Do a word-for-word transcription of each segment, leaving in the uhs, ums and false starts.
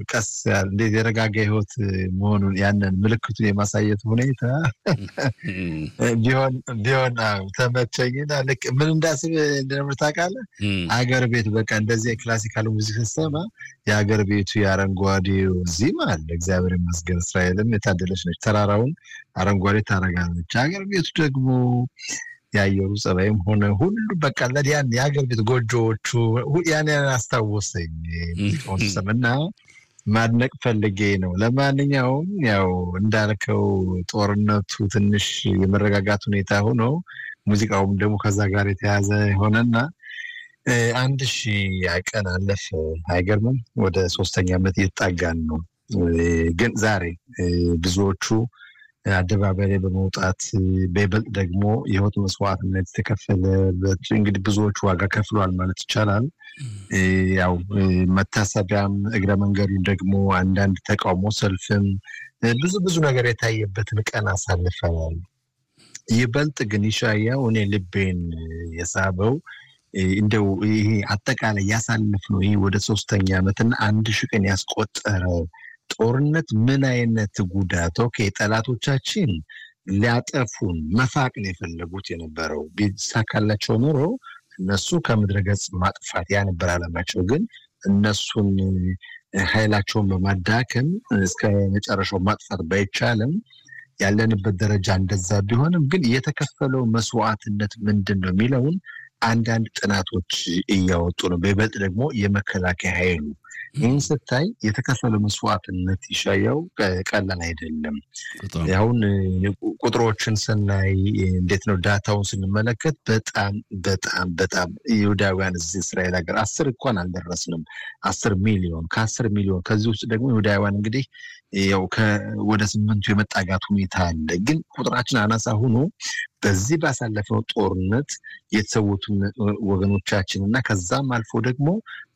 ቀስ እንዴት የረጋጋ ህይወት መሆኑን ያንን ምልክቱን የማሳየት ሁኔታ ቢሆን ቢሆን ተመቸኝና ልክ ምን እንዳስብ እንደነበር ታውቃለህ አገር ቤት በቃ እንደዚህ ክላሲካል ሙዚክ ሲሰማ የአገር ቤቱ የአረንጓዴው ዚማ አለ እግዚአብሔር ይመስገን እስራኤልም የታደለች ነች ተራራውን አረንጓዴ ታረጋለች አገር ቤቱ ደግሞ ያየሩ ጸባይም ሆነ ሁሉ በቃ ለዲያን የሀገር ቤት ጎጆዎቹ ያን ያን አስታወሰኝ ሙዚቃውን ሰምና ማድነቅ ፈልጌ ነው ለማንኛውም ያው እንዳልከው ጦርነቱ ትንሽ የመረጋጋት ሁኔታ ሆኖ ሙዚቃውም ደግሞ ከዛ ጋር የተያዘ ሆነና አንድ ሺህ ቀን አለፈ አይገርምም ወደ ሶስተኛ ዓመት እየተጣጋን ነው ግን ዛሬ ብዙዎቹ አደባባይ ላይ በመውጣት በይበልጥ ደግሞ የህይወት መስዋዕትነት ተከፈለበት እንግዲህ ብዙዎች ዋጋ ከፍለዋል ማለት ይቻላል ያው መታሰቢያም እግረ መንገዱን ደግሞ አንዳንድ ተቃውሞ ሰልፍም ብዙ ብዙ ነገር የታየበትን ቀን አሳልፈናል ይበልጥ ግን ይሻያው እኔ ልቤን የሳበው እንደው ይሄ አጠቃላይ ያሳልፍነው ይሄ ወደ ሶስተኛ ዓመትና አንድ ሺህ ቀን ያስቆጠረ ጦርነት ምን አይነት ጉዳት ኦኬ ጠላቶቻችን ሊያጠፉን መፋቅ ነው የፈለጉት የነበረው ቢሳካላቸው ኖሮ እነሱ ከምድረ ገጽ ማጥፋት ያ ነበር አለማቸው ግን እነሱን ኃይላቸውን በማዳከም እስከ መጨረሻው ማጥፋት ባይቻልም ያለንበት ደረጃ እንደዛ ቢሆንም ግን የተከፈለው መስዋዕትነት ምንድነው የሚለውን አንዳንድ ጥናቶች እያወጡ ነው በይበልጥ ደግሞ የመከላከያ ኃይሉ ይህን ስታይ የተከፈለው መስዋዕትነት ይሻያው ቀላል አይደለም ያውን ቁጥሮችን ስናይ እንዴት ነው ዳታውን ስንመለከት በጣም በጣም በጣም ይሁዳውያን እዚህ እስራኤል ሀገር አስር እንኳን አልደረስንም አስር ሚሊዮን ከአስር ሚሊዮን ከዚህ ውስጥ ደግሞ ይሁዳውያን እንግዲህ ያው ወደ ስምንቱ የመጣጋት ሁኔታ አለ ግን ቁጥራችን አናሳ ሆኖ በዚህ ባሳለፈው ጦርነት የተሰዉትን ወገኖቻችንና ከዛም አልፎ ደግሞ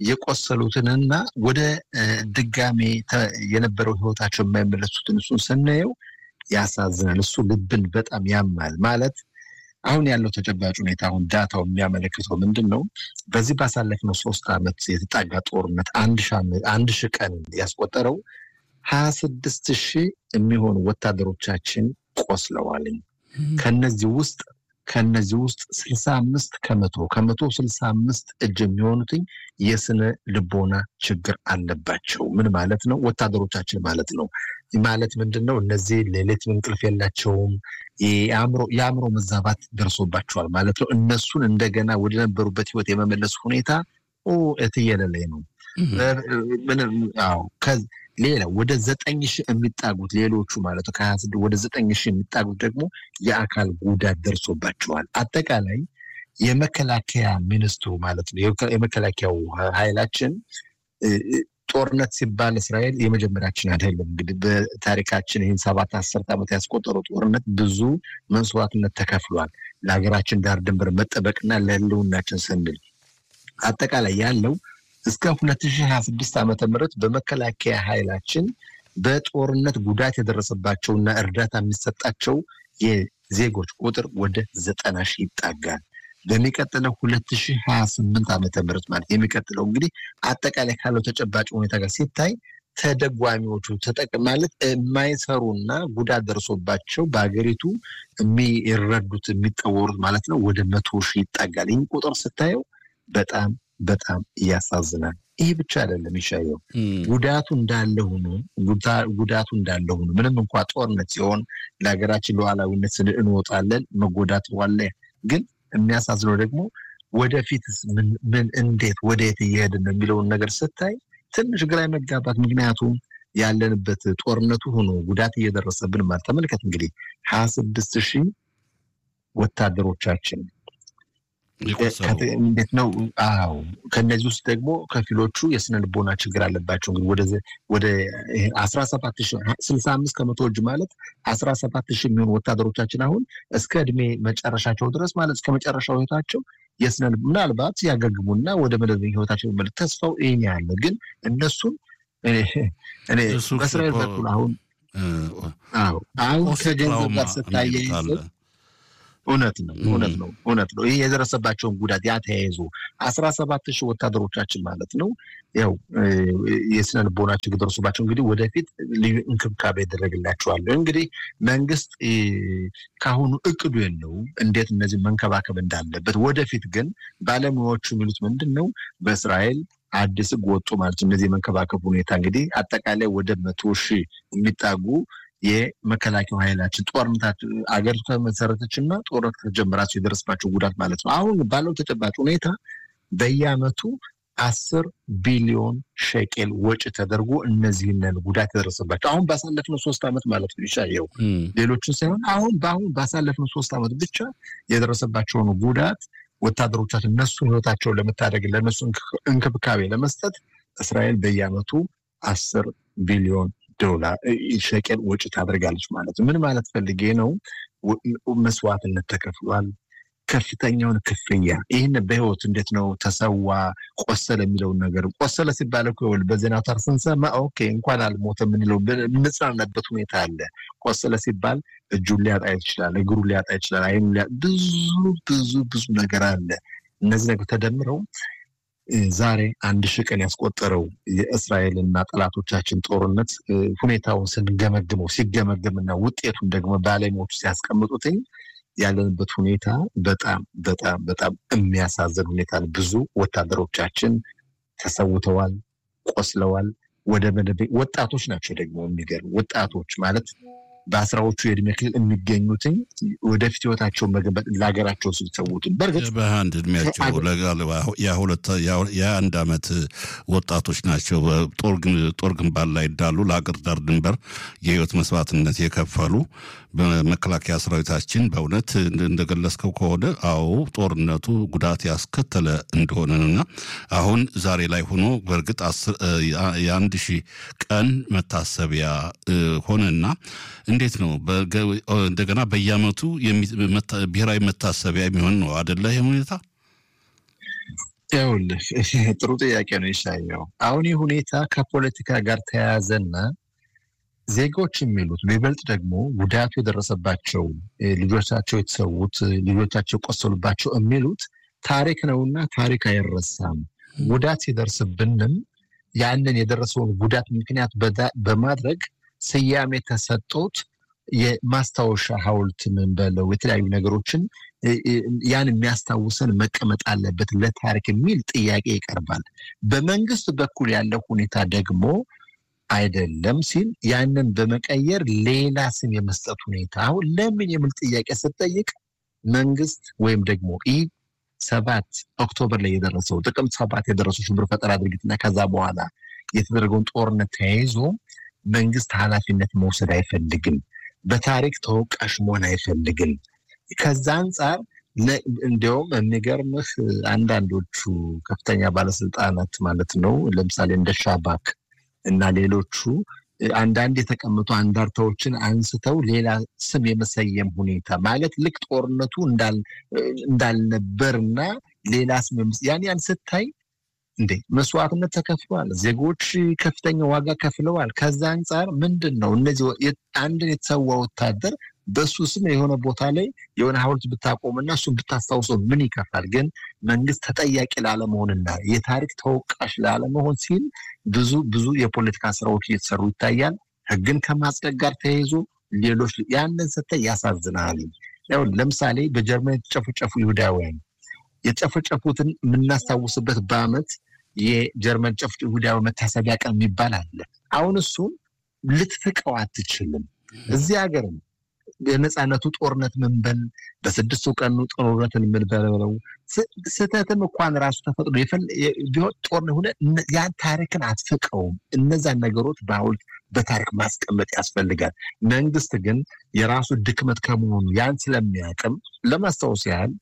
የቆሰሉትንና ወደ ድጋሜ የነበረው ህይወታቸው የማይመለሱትን እሱን ስናየው ያሳዝናል እሱ ልብን በጣም ያማል ማለት አሁን ያለው ተጨባጭ ሁኔታ አሁን ዳታው የሚያመለክተው ምንድነው በዚህ ባሳለፈው ሶስት ዓመት የተጣጋ ጦርነት አንድ ሺህ ቀን ያስቆጠረው ሀያ ስድስት ሺህ የሚሆኑ ወታደሮቻችን ቆስለዋል ከነዚህ ውስጥ ከነዚህ ውስጥ ስልሳ አምስት ከመቶ ከመቶ ስልሳ አምስት እጅ የሚሆኑት የስነ ልቦና ችግር አለባቸው ምን ማለት ነው ወታደሮቻችን ማለት ነው ማለት ምንድነው እነዚህ ሌሊት እንቅልፍ የላቸውም ያምሮ ያምሮ መዛባት ደርሶባቸዋል ማለት ነው እነሱን እንደገና ወደ ነበሩበት ህይወት የመመለስ ሁኔታ ኦ እትየለለ ነው ምን አው ሌላ ወደ ዘጠኝ ሺህ የሚጣጉት ሌሎቹ ማለት ነው ከሀያ ስድስት ወደ ዘጠኝ ሺህ የሚጣጉት ደግሞ የአካል ጉዳት ደርሶባቸዋል አጠቃላይ የመከላከያ ሚኒስትሩ ማለት ነው የመከላከያው ኃይላችን ጦርነት ሲባል እስራኤል የመጀመሪያችን አይደለም እንግዲህ በታሪካችን ይሄን ሰባት አስር ዓመት ያስቆጠረው ጦርነት ብዙ መስዋዕትነት ተከፍሏል ለሀገራችን ዳር ድንበር መጠበቅና ለህልውናችን ስንል አጠቃላይ ያለው እስከ ሁለት ሺህ ሃያ ስድስት ዓመተ ምህረት በመከላከያ ኃይላችን በጦርነት ጉዳት የደረሰባቸውና እርዳታ የሚሰጣቸው የዜጎች ቁጥር ወደ ዘጠና ሺህ ይጣጋል በሚቀጥለው ሁለት ሺህ ሃያ ስምንት ዓመተ ምህረት ማለት የሚቀጥለው እንግዲህ አጠቃላይ ካለው ተጨባጭ ሁኔታ ጋር ሲታይ ተደጓሚዎቹ ተጠቅም ማለት የማይሰሩና ጉዳት ደርሶባቸው በአገሪቱ የሚረዱት የሚጠወሩት ማለት ነው ወደ መቶ ሺህ ይጣጋል ይህን ቁጥር ስታየው በጣም በጣም ያሳዝናል ይሄ ብቻ አይደለም ይሻየው ጉዳቱ እንዳለ ሆኖ ጉዳቱ እንዳለ ሆኖ ምንም እንኳን ጦርነት ሲሆን ለሀገራችን ሉዓላዊነት ስለ እንወጣለን መጎዳት ዋለ ግን የሚያሳዝነው ደግሞ ወደፊት ምን ምን እንዴት ወዴት እየሄድን ነው የሚለው ነገር ስታይ ትንሽ ግራ መጋባት ምክንያቱም ያለንበት ጦርነቱ ሆኖ ጉዳት እየደረሰብን ማለት ተመልከት እንግዲህ ሃያ ስድስት ሺህ ወታደሮቻችን እንዴት ነው አው ከነዚህ ውስጥ ደግሞ ከፊሎቹ የስነ ልቦና ችግር አለባቸው እንግዲህ ወደ ወደ አስራ ሰባት ሺህ ስልሳ አምስት ከመቶ እጅ ማለት አስራ ሰባት ሺህ የሚሆኑ ወታደሮቻችን አሁን እስከ እድሜ መጨረሻቸው ድረስ ማለት እስከ መጨረሻው ህይወታቸው የስነ ልቦና ምናልባት ያገግሙና ወደ መደበኛ ህይወታቸው መልክ ተስፋው ይሄን ያለ ግን እነሱን እኔ እኔ በእስራኤል በኩል አሁን አው አሁን ከገንዘብ ጋር ስታያይዘው እውነት ነው እውነት ነው እውነት ነው ይሄ የደረሰባቸውን ጉዳት ያ ተያይዞ አስራ ሰባት ሺህ ወታደሮቻችን ማለት ነው ያው የስነ ልቦና ችግር ደርሶባቸው እንግዲህ ወደፊት ልዩ እንክብካቤ ያደረግላቸዋል እንግዲህ መንግስት ካሁኑ እቅዱ የለው እንዴት እነዚህ መንከባከብ እንዳለበት ወደፊት ግን ባለሙያዎቹ የሚሉት ምንድነው በእስራኤል አዲስ ጎጦ ማለት እነዚህ መንከባከብ ሁኔታ እንግዲህ አጠቃላይ ወደ መቶ ሺህ የሚጣጉ የመከላከያ ኃይላችን ጦርነት አገሪቱ መሰረተችና ጦርነት ተጀምራቸው የደረሰባቸው ጉዳት ማለት ነው አሁን ባለው ተጨባጭ ሁኔታ በየአመቱ አስር ቢሊዮን ሸቄል ወጪ ተደርጎ እነዚህን ጉዳት ያደረሰባቸው አሁን ባሳለፍነው ሶስት አመት ማለት ነው ይሻየው ሌሎችን ሳይሆን አሁን ባሁን ባሳለፍነው ሶስት አመት ብቻ የደረሰባቸው ጉዳት ወታደሮቻችን እነሱ ህይወታቸውን ለመታደግ ለነሱ እንክብካቤ ለመስጠት እስራኤል በየአመቱ አስር ቢሊዮን ዶላር ሸቄል ወጪ ታደርጋለች ማለት ምን ማለት ፈልጌ ነው መስዋዕትነት ተከፍሏል ከፍተኛውን ክፍያ ይሄን በህይወት እንዴት ነው ተሰዋ ቆሰለ የሚለው ነገር ቆሰለ ሲባል እኮ በዜናው ታርሰንሰማ ኦኬ እንኳን አልሞተ ምን ነው ምንጽናናበት ሁኔታ አለ ቆሰለ ሲባል እጁን ሊያጣ ይችላል እግሩን ሊያጣ ይችላል አይኑ ብዙ ብዙ ብዙ ነገር አለ እነዚህ ነገር ተደምረው ዛሬ አንድ ሺህ ቀን ያስቆጠረው የእስራኤልና ጠላቶቻችን ጦርነት ሁኔታውን ስንገመግመው ሲገመገምና ውጤቱን ደግሞ ባለሙያዎች ሲያስቀምጡትኝ ያለንበት ሁኔታ በጣም በጣም በጣም የሚያሳዝን ሁኔታ ብዙ ወታደሮቻችን ተሰውተዋል ቆስለዋል ወደ መደብ ወጣቶች ናቸው ደግሞ የሚገርም ወጣቶች ማለት በአስራዎቹ የእድሜ ክልል የሚገኙትን ወደፊት ህይወታቸው መገንባት ለሀገራቸው ሲሰውቱ በርግጥ በአንድ እድሜያቸው ለጋለባ ያ ሁለት ያ አንድ አመት ወጣቶች ናቸው ጦር ጦር ግንባር ላይ እንዳሉ ለሀገር ዳር ድንበር የህይወት መስዋዕትነት የከፈሉ በመከላከያ ሰራዊታችን በእውነት እንደገለጽከው ከሆነ አዎ ጦርነቱ ጉዳት ያስከተለ እንደሆነና አሁን ዛሬ ላይ ሆኖ በርግጥ የአንድ ሺህ ቀን መታሰቢያ ሆነና እንዴት ነው እንደገና በየአመቱ ብሔራዊ መታሰቢያ የሚሆን ነው አይደለ ይሄ ሁኔታ ያውልህ ጥሩ ጥያቄ ነው ይሻየው አሁን ይሄ ሁኔታ ከፖለቲካ ጋር ተያያዘና ዜጎች የሚሉት በይበልጥ ደግሞ ጉዳቱ የደረሰባቸው ልጆቻቸው የተሰዉት ልጆቻቸው ቆሰሉባቸው የሚሉት ታሪክ ነውና ታሪክ አይረሳም ጉዳት ሲደርስብንም ያንን የደረሰውን ጉዳት ምክንያት በማድረግ ስያሜ ተሰጥቶት የማስታወሻ ሐውልት ምን በለው የተለያዩ ነገሮችን ያን የሚያስታውሰን መቀመጥ አለበት ለታሪክ የሚል ጥያቄ ይቀርባል በመንግስት በኩል ያለው ሁኔታ ደግሞ አይደለም ሲል ያንን በመቀየር ሌላ ስም የመስጠት ሁኔታ አሁን ለምን የሚል ጥያቄ ሲጠይቅ መንግስት ወይም ደግሞ ኢ ሰባት ኦክቶበር ላይ የደረሰው ጥቅምት ሰባት የደረሰው ሽብር ፈጠራ ድርጊትና ከዛ በኋላ የተደረገውን ጦርነት ተያይዞ መንግስት ኃላፊነት መውሰድ አይፈልግም በታሪክ ተወቃሽ መሆን አይፈልግም ከዛ አንፃር እንደውም የሚገርምህ አንዳንዶቹ ከፍተኛ ባለስልጣናት ማለት ነው ለምሳሌ እንደ ሻባክ እና ሌሎቹ አንዳንድ የተቀመጡ አንዳርታዎችን አንስተው ሌላ ስም የመሰየም ሁኔታ ማለት ልክ ጦርነቱ እንዳል እንዳልነበርና ሌላ ስም ያን ያን ስታይ እንዴ መስዋዕትነት ተከፍሏል ዜጎች ከፍተኛ ዋጋ ከፍለዋል ከዛ አንፃር ምንድነው እነዚህ አንድ የተሰዋ ወታደር በሱ ስም የሆነ ቦታ ላይ የሆነ ሐውልት ብታቆምና እሱን ብታስታውሰው ምን ይከፋል ግን መንግስት ተጠያቂ ላለመሆንና የታሪክ ተወቃሽ ላለመሆን ሲል ብዙ ብዙ የፖለቲካ ስራዎች እየተሰሩ ይታያል ህግን ከማጽደቅ ጋር ተያይዞ ሌሎች ያንን ሰተ ያሳዝናል ያው ለምሳሌ በጀርመን የተጨፈጨፉ ይሁዳውያን የተጨፈጨፉትን ምናስታውስበት በአመት የጀርመን ጨፍጭ ይሁዳው መታሰቢያ ቀን የሚባል አለ አሁን እሱ ልትፈቀው አትችልም እዚህ ሀገር የነጻነቱ ጦርነት መንበል በስድስቱ ቀኑ ጦርነትን መንበለው ስተተም እንኳን ራሱ ተፈጥሮ ቢሆን ጦርነት ሆነ ያ ታሪክን አትፈቀው እነዛ ነገሮች ባውል በታሪክ ማስቀመጥ ያስፈልጋል መንግስት ግን የራሱ ድክመት ከመሆኑ ያን ስለሚያቀም ለማስታወስ ያህል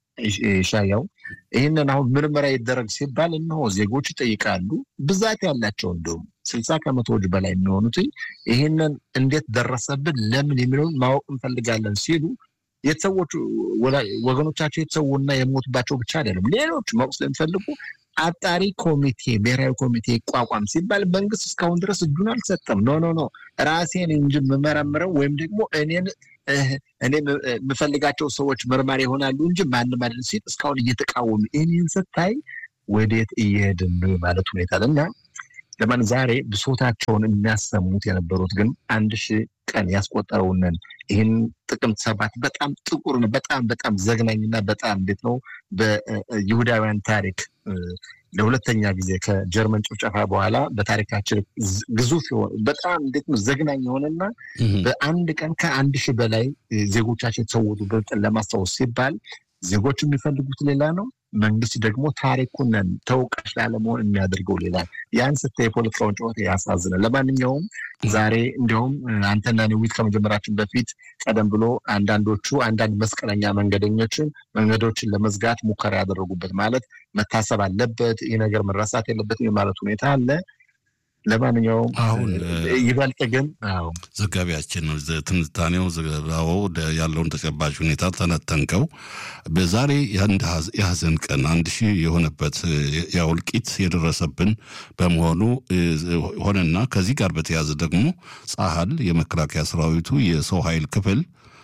ሻያው ይሄንን አሁን ምርመራ ይደረግ ሲባል ነው ዜጎች ይጠይቃሉ ብዛት ያላቸው እንደው ስልሳ ከመቶዎች በላይ የሚሆኑት ይሄንን እንዴት ደረሰብን ለምን የሚለው ማወቅ እንፈልጋለን ሲሉ የተሰዎቹ ወገኖቻቸው የተሰውና የሞቱባቸው ብቻ አይደለም ሌሎች ማወቅ ስለሚፈልጉ አጣሪ ኮሚቴ ብሔራዊ ኮሚቴ ይቋቋም ሲባል መንግስት እስካሁን ድረስ እጁን አልሰጠም። ኖ ኖ ኖ ራሴን እንጂ መመረምረው ወይም ደግሞ እኔን እኔ የምፈልጋቸው ሰዎች መርማሪ ይሆናሉ እንጂ ማንም አይደለም ሲል እስካሁን እየተቃወሙ እኔን ስታይ ወዴት እየሄድን ነው ማለት ሁኔታ አለና ለማን ዛሬ ብሶታቸውን የሚያሰሙት የነበሩት ግን አንድ ሺህ ቀን ያስቆጠረውን ይሄን ጥቅምት ሰባት በጣም ጥቁር ነው በጣም በጣም ዘግናኝና በጣም እንዴት ነው በይሁዳውያን ታሪክ ለሁለተኛ ጊዜ ከጀርመን ጭፍጨፋ በኋላ በታሪካችን ግዙፍ በጣም እንዴት ነው ዘግናኝ ሆነና በአንድ ቀን ከአንድ ሺህ በላይ ዜጎቻችን ተሰውቱበት ለማስታወስ ሲባል ዜጎች የሚፈልጉት ሌላ ነው መንግስት ደግሞ ታሪኩን ተውቃሽ ላለመሆን የሚያደርገው ሌላ ያን ስታይ ፖለቲካውን ጨዋታ ያሳዝናል። ለማንኛውም ዛሬ እንደውም አንተና ኒዊት ከመጀመራችን በፊት ቀደም ብሎ አንዳንዶቹ አንዳንድ መስቀለኛ መንገደኞችን መንገዶችን ለመዝጋት ሙከራ ያደረጉበት ማለት መታሰብ አለበት ይሄ ነገር መረሳት የለበትም ማለት ሁኔታ አለ። ለማንኛውም አሁን ይበልጥ ግን አዎ ዘጋቢያችን ትንታኔው ዘጋባው ያለውን ተጨባጭ ሁኔታ ተነተንከው በዛሬ ያንድ ያዘን ቀን አንድ ሺህ የሆነበት ያውልቂት የደረሰብን በመሆኑ ሆነና ከዚህ ጋር በተያያዘ ደግሞ ጻሃል የመከላከያ ሰራዊቱ የሰው ኃይል ክፍል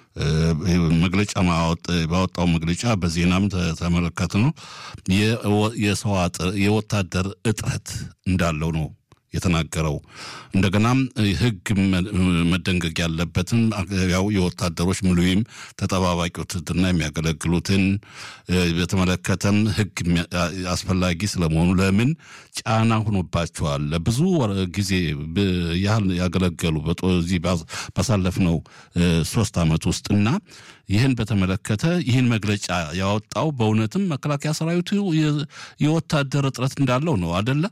መግለጫ ማወጣው መግለጫ በዜናም ተመለከተ ነው የሰው የወታደር እጥረት እንዳለው ነው የተናገረው። እንደገናም ህግ መደንገግ ያለበትን ያው የወታደሮች ሙሉም ተጠባባቂ ውትድርና የሚያገለግሉትን በተመለከተም ህግ አስፈላጊ ስለመሆኑ ለምን ጫና ሆኖባቸዋል ለብዙ ጊዜ ያገለገሉ በዚህ ባሳለፍነው ሶስት አመት ውስጥና ይህን በተመለከተ ይህን መግለጫ ያወጣው በእውነትም መከላከያ ሰራዊቱ የወታደር እጥረት እንዳለው ነው አይደለ?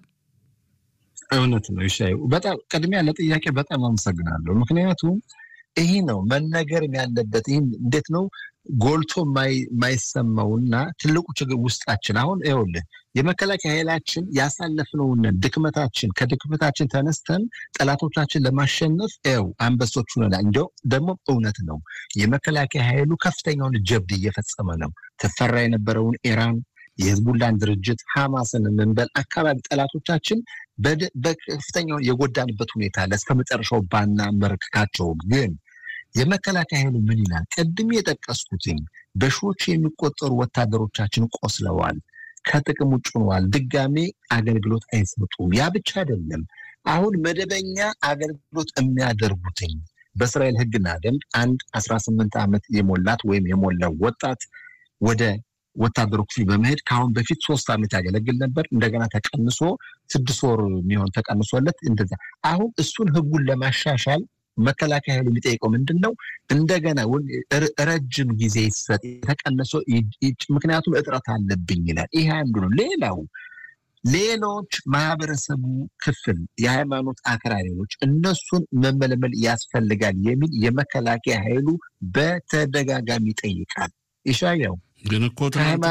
እውነት ነው ይሻይ በጣም ቀድሚያ ለጥያቄ በጣም አመሰግናለሁ። ምክንያቱም ይሄ ነው መነገር ያለበት ይሄን እንዴት ነው ጎልቶ ማይ ማይሰማውና ትልቁ ችግር ውስጣችን አሁን ይኸውልህ የመከላከያ ኃይላችን ያሳለፍነውን ድክመታችን ከድክመታችን ተነስተን ጠላቶቻችን ለማሸነፍ ኤው አንበሶቹ ነን እንደው ደግሞ እውነት ነው የመከላከያ ኃይሉ ከፍተኛውን ጀብድ እየፈጸመ ነው። ተፈራ የነበረውን ኢራን የህዝቡላን ድርጅት ሐማስን መንበል አካባቢ ጠላቶቻችን በከፍተኛው የጎዳንበት ሁኔታ ለስከመጨረሻው ባና መርካቸው ግን የመከላከያ ኃይሉ ምን ይላል ቀድም የጠቀስኩትኝ በሺዎች የሚቆጠሩ ወታደሮቻችን ቆስለዋል ከጥቅም ውጭ ሆነዋል ድጋሜ አገልግሎት አይሰጡም ያ ብቻ አይደለም አሁን መደበኛ አገልግሎት የሚያደርጉትኝ በእስራኤል ህግና ደንብ አንድ አስራ ስምንት አመት የሞላት ወይም የሞላው ወጣት ወደ ወታደሩ ክፍል በመሄድ ካሁን በፊት ሶስት አመት ያገለግል ነበር እንደገና ተቀንሶ ስድስት ወር የሚሆን ተቀንሶለት እንደዛ አሁን እሱን ህጉን ለማሻሻል መከላከያ ኃይሉ የሚጠይቀው ምንድነው እንደገና ረጅም ጊዜ ይሰጥ ተቀንሶ ምክንያቱም እጥረት አለብኝ ይላል ይሄ አንዱ ነው። ሌላው ሌሎች ማህበረሰቡ ክፍል የሃይማኖት አክራሪዎች እነሱን መመለመል ያስፈልጋል የሚል የመከላከያ ኃይሉ በተደጋጋሚ ይጠይቃል። ይሻያው ግን እኮ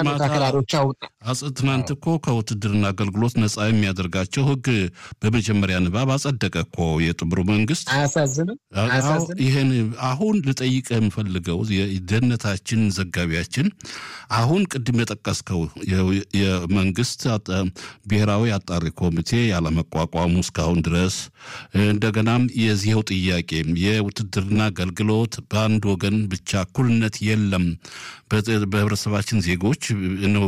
ትናንት እኮ ከውትድርና አገልግሎት ነፃ የሚያደርጋቸው ህግ በመጀመሪያ ንባብ አጸደቀ እኮ የጥምሩ መንግስት አያሳዝንም ይሄን አሁን ልጠይቅ የምፈልገው የደህንነታችን ዘጋቢያችን አሁን ቅድም የጠቀስከው የመንግስት ብሔራዊ አጣሪ ኮሚቴ ያለመቋቋሙ እስካሁን ድረስ እንደገናም የዚህው ጥያቄ የውትድርና አገልግሎት በአንድ ወገን ብቻ እኩልነት የለም በህብረተሰባችን ዜጎች ነው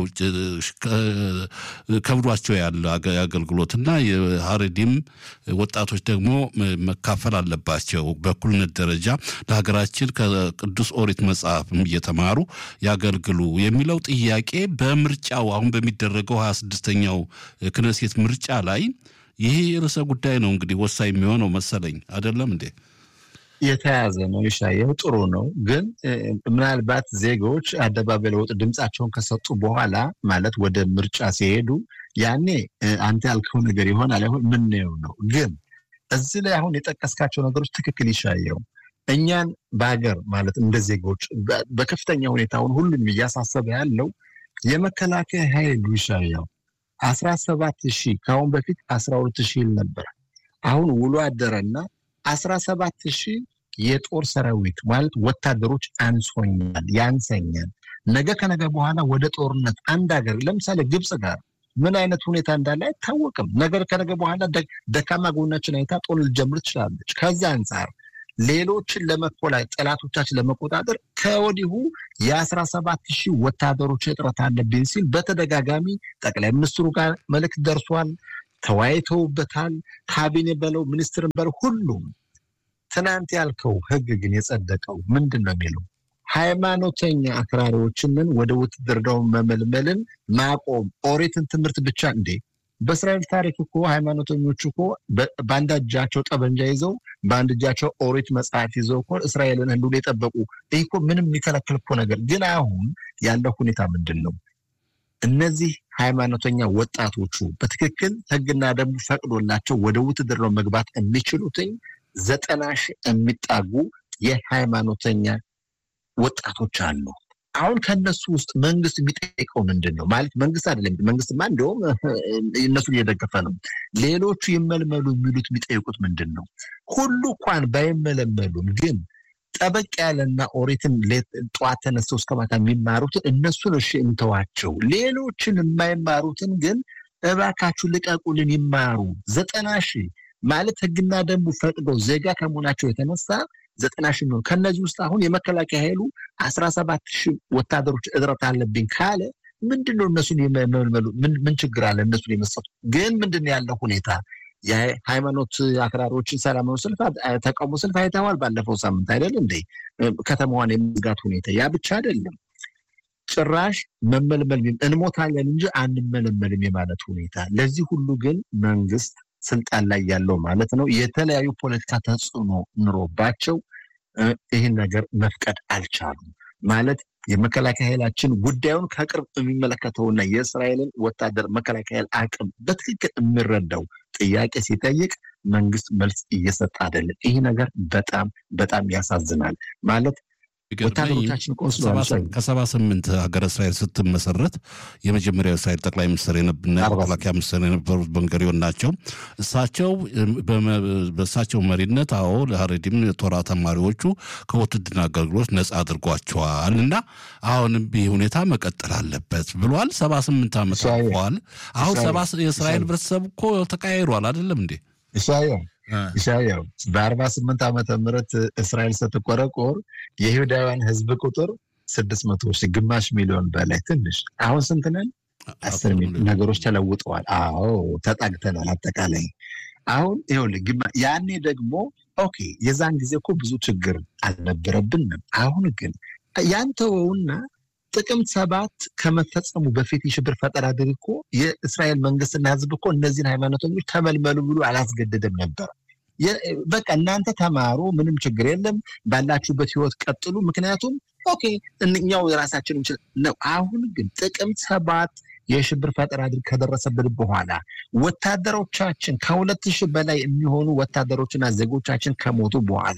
ከብዷቸው ያለ አገልግሎትና የሃሬዲም ወጣቶች ደግሞ መካፈል አለባቸው በእኩልነት ደረጃ ለሀገራችን ከቅዱስ ኦሪት መጽሐፍም እየተማሩ ያገልግሉ የሚለው ጥያቄ በምርጫው አሁን በሚደረገው ሃያ ስድስተኛው ክነሴት ምርጫ ላይ ይሄ ርዕሰ ጉዳይ ነው እንግዲህ ወሳኝ የሚሆነው መሰለኝ አይደለም እንዴ? የተያዘ ነው ይሻየው ጥሩ ነው ግን ምናልባት ዜጎች አደባባይ ለወጥ ድምጻቸውን ከሰጡ በኋላ ማለት ወደ ምርጫ ሲሄዱ ያኔ አንተ ያልከው ነገር ይሆናል አይሆን ምን ነው ነው ግን እዚህ ላይ አሁን የጠቀስካቸው ነገሮች ትክክል ይሻየው እኛን በአገር ማለት እንደ ዜጎች በከፍተኛ ሁኔታውን ሁሉም ያሳሰበ ያለው የመከላከያ ኃይሉ ይሻየው አስራ ሰባት ሺህ ካሁን በፊት አስራ ሁለት ሺህ ነበር አሁን ውሎ አደረና አስራ ሰባት ሺህ የጦር ሰራዊት ማለት ወታደሮች አንሶኛል ያንሰኛል ነገ ከነገ በኋላ ወደ ጦርነት አንድ ሀገር ለምሳሌ ግብጽ ጋር ምን አይነት ሁኔታ እንዳለ አይታወቅም። ነገር ከነገ በኋላ ደካማ ጎናችን አይታ ጦር ልጀምር ትችላለች። ከዛ አንጻር ሌሎችን ለመቆጣጠር ጠላቶቻችን ለመቆጣጠር ከወዲሁ የአስራ ሰባት ሺህ ወታደሮች እጥረት አለብን ሲል በተደጋጋሚ ጠቅላይ ሚኒስትሩ ጋር መልእክት ደርሷል። ተወያይተውበታል። ካቢኔ በለው ሚኒስትርን በለው ሁሉም። ትናንት ያልከው ህግ ግን የጸደቀው ምንድን ነው የሚለው? ሃይማኖተኛ አክራሪዎችን ወደ ውትድርናው መመልመልን ማቆም፣ ኦሪትን ትምህርት ብቻ እንዴ! በእስራኤል ታሪክ እኮ ሃይማኖተኞች እኮ በአንድ እጃቸው ጠበንጃ ይዘው በአንድ እጃቸው ኦሪት መጽሐፍ ይዘው እኮ እስራኤልን ሁሉ የጠበቁ ይሄ እኮ ምንም የሚከለክል እኮ ነገር ግን አሁን ያለው ሁኔታ ምንድን ነው? እነዚህ ሃይማኖተኛ ወጣቶቹ በትክክል ህግና ደንቡ ፈቅዶላቸው ወደ ውትድርናው መግባት የሚችሉትኝ ዘጠና ሺህ የሚጣጉ የሃይማኖተኛ ወጣቶች አሉ። አሁን ከነሱ ውስጥ መንግስት የሚጠይቀው ምንድን ነው? ማለት መንግስት አይደለም፣ መንግስትማ እንደውም እነሱን እየደገፈ ነው። ሌሎቹ ይመልመሉ የሚሉት የሚጠይቁት ምንድን ነው? ሁሉ እንኳን ባይመለመሉም ግን ጠበቅ ያለና ኦሪትን ጠዋት ተነስተው እስከ ማታ የሚማሩትን እነሱን እሺ እንተዋቸው፣ ሌሎችን የማይማሩትን ግን እባካችሁ ልቀቁልን ይማሩ። ዘጠና ሺህ ማለት ህግና ደንቡ ፈቅደው ዜጋ ከመሆናቸው የተነሳ ዘጠና ሺህ ነው። ከነዚህ ውስጥ አሁን የመከላከያ ኃይሉ አስራ ሰባት ሺህ ወታደሮች እጥረት አለብኝ ካለ ምንድነው እነሱን የመመልመሉ ምን ችግር አለ? እነሱን የመሰጡ ግን ምንድነው ያለው ሁኔታ? የሃይማኖት አክራሪዎችን ሰላማዊ ሰልፍ ተቃውሞ ሰልፍ አይተዋል ባለፈው ሳምንት አይደል እንዴ? ከተማዋን የመዝጋት ሁኔታ። ያ ብቻ አይደለም፣ ጭራሽ መመልመል እንሞታለን እንጂ አንመለመልም የማለት ሁኔታ። ለዚህ ሁሉ ግን መንግስት ስልጣን ላይ ያለው ማለት ነው የተለያዩ ፖለቲካ ተጽዕኖ ኑሮባቸው ይህን ነገር መፍቀድ አልቻሉም። ማለት የመከላከያ ኃይላችን ጉዳዩን ከቅርብ የሚመለከተውና የእስራኤልን ወታደር መከላከያ ኃይል አቅም በትክክል የሚረዳው ጥያቄ ሲጠይቅ መንግስት መልስ እየሰጠ አይደለም። ይህ ነገር በጣም በጣም ያሳዝናል። ማለት ወታደሮቻችን ቆስለዋል። ከሰባ ስምንት ሀገረ እስራኤል ስትመሰረት የመጀመሪያው እስራኤል ጠቅላይ ሚኒስትር የነበሩና መከላከያ ሚኒስትር የነበሩት ቤን-ጉሪዮን ናቸው። እሳቸው በእሳቸው መሪነት አዎ ለሀሬዲም የቶራ ተማሪዎቹ ከውትድርና አገልግሎት ነጻ አድርጓቸዋል እና አሁንም ይህ ሁኔታ መቀጠል አለበት ብሏል። ሰባ ስምንት ዓመት አልፏል። አሁን ሰባ የእስራኤል ህብረተሰብ እኮ ተቀያይሯል አይደለም እንዴ? ኢሳያው ኢሳያው በአርባ ስምንት ዓመተ ምህረት እስራኤል ስትቆረቆር የይሁዳውያን ህዝብ ቁጥር ስድስት መቶ ሺህ ግማሽ ሚሊዮን በላይ ትንሽ። አሁን ስንት ነን? አስር ሚሊዮን። ነገሮች ተለውጠዋል። አዎ ተጣግተናል። አጠቃላይ አሁን ይኸውልህ ያኔ ደግሞ ኦኬ የዛን ጊዜ እኮ ብዙ ችግር አልነበረብንም። አሁን ግን ያንተውና ጥቅምት ሰባት ከመፈጸሙ በፊት የሽብር ፈጠራ ድርቆ የእስራኤል መንግስትና ህዝብ እኮ እነዚህን ሃይማኖተኞች ተመልመሉ ብሎ አላስገደደም ነበር። በቃ እናንተ ተማሩ፣ ምንም ችግር የለም፣ ባላችሁበት ህይወት ቀጥሉ፣ ምክንያቱም ኦኬ እኛው የራሳችን ነው። አሁን ግን ጥቅምት ሰባት የሽብር ፈጠራ ድርቅ ከደረሰበት በኋላ ወታደሮቻችን ከሁለት ሺህ በላይ የሚሆኑ ወታደሮችና ዜጎቻችን ከሞቱ በኋላ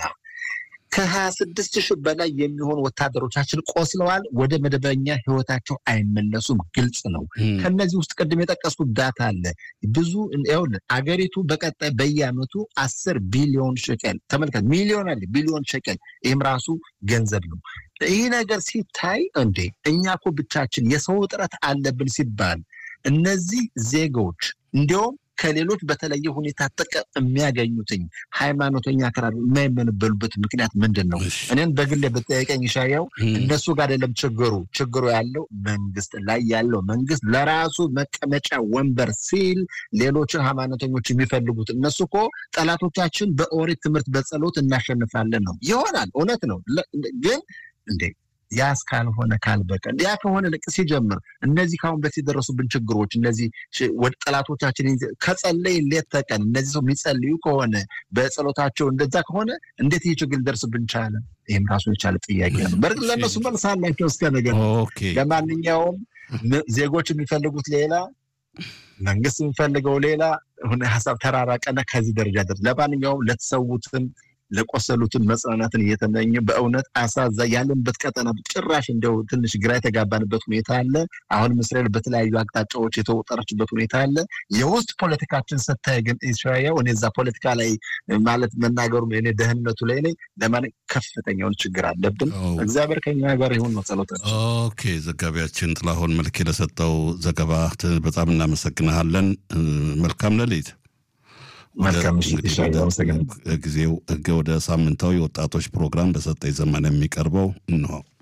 ከሀያ ስድስት ሺህ በላይ የሚሆኑ ወታደሮቻችን ቆስለዋል። ወደ መደበኛ ህይወታቸው አይመለሱም። ግልጽ ነው። ከነዚህ ውስጥ ቅድም የጠቀስኩት ዳታ አለ። ብዙ ይኸውልህ አገሪቱ በቀጣይ በየአመቱ አስር ቢሊዮን ሸቀል ተመልከት፣ ሚሊዮን አለ ቢሊዮን ሸቀል፣ ይህም ራሱ ገንዘብ ነው። ይህ ነገር ሲታይ እንዴ እኛ እኮ ብቻችን የሰው እጥረት አለብን ሲባል እነዚህ ዜጎች እንዲያውም ከሌሎች በተለየ ሁኔታ ጥቅም የሚያገኙትኝ ሃይማኖተኛ አክራሪ የማይመነበሉበት ምክንያት ምንድን ነው? እኔን በግሌ በተጠያቀኝ ይሻያው እነሱ ጋር አይደለም ችግሩ። ችግሩ ያለው መንግስት ላይ ያለው መንግስት ለራሱ መቀመጫ ወንበር ሲል ሌሎችን ሃይማኖተኞች የሚፈልጉት እነሱ እኮ ጠላቶቻችን በኦሪት ትምህርት በጸሎት እናሸንፋለን ነው ይሆናል። እውነት ነው። ግን እንዴ ያስ ካልሆነ ካልበቀ ያ ከሆነ ልቅ ሲጀምር እነዚህ ካሁን በፊት ደረሱብን ችግሮች እነዚህ ወደ ጠላቶቻችን ከጸለይ ሌት ተቀን እነዚህ ሰው የሚጸልዩ ከሆነ በጸሎታቸው እንደዛ ከሆነ እንዴት ይህ ችግር ደርስብን ቻለ? ይሄም ራሱ የቻለ ጥያቄ ነው። በርግጥ ለነሱ መልስ አላቸው እስከ ነገር። ለማንኛውም ዜጎች የሚፈልጉት ሌላ፣ መንግስት የሚፈልገው ሌላ ሆነ ሐሳብ ተራራቀና ከዚህ ደረጃ ደረሰ። ለማንኛውም ለተሰውትም ለቆሰሉትን መጽናናትን እየተመኘ በእውነት አሳዛ ያለንበት ቀጠና ጭራሽ እንደው ትንሽ ግራ የተጋባንበት ሁኔታ አለ። አሁን እስራኤል በተለያዩ አቅጣጫዎች የተወጠረችበት ሁኔታ አለ። የውስጥ ፖለቲካችን ስታይ ግን ኢስራኤል እኔ እዛ ፖለቲካ ላይ ማለት መናገሩ እኔ ደህንነቱ ላይ ላይ ለማን ከፍተኛውን ችግር አለብን። እግዚአብሔር ከኛ ጋር ይሁን ነው ጸሎታችን። ኦኬ ዘጋቢያችን ጥላሁን መልኬ ለሰጠው ዘገባ በጣም እናመሰግናለን። መልካም ሌሊት። መልካም ጊዜው ወደ ሳምንታዊ ወጣቶች ፕሮግራም በሰጠኝ ዘመን የሚቀርበው ነው።